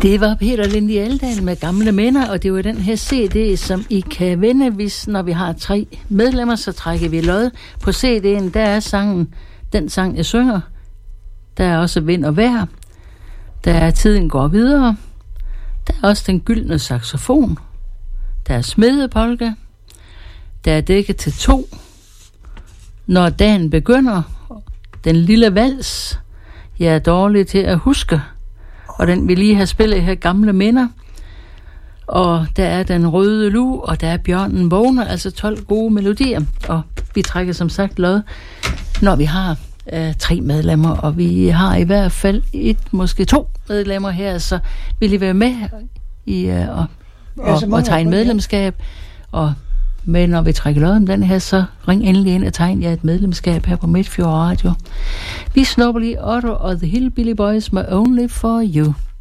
Det var Peter Lindi Aldahl med Gamle Minder, og det var den her CD, som I kan vinde, hvis når vi har 3 medlemmer, så trækker vi lod. På CD'en, der er sangen, den sang jeg synger. Der er også Vind og Vejr. Der er Tiden går videre. Der er også Den gyldne saxofon. Der er Smedepolka. Der er Dækket til 2. Når dagen begynder. Den lille vals. Jeg er dårlig til at huske. Og den vi lige har spillet her, Gamle Minder. Og der er Den røde lue, og der er Bjørnen vågner, altså 12 gode melodier. Og vi trækker som sagt lod, når vi har 3 medlemmer, og vi har i hvert fald måske 2 medlemmer her, så vil I være med i og tegne medlemskab. Men når vi trækker lod om den her, så ring endelig ind og tegn jer et medlemskab her på Midtfjord Radio. Vi snupper lige Otto og The Hillbilly Boys med Only For You.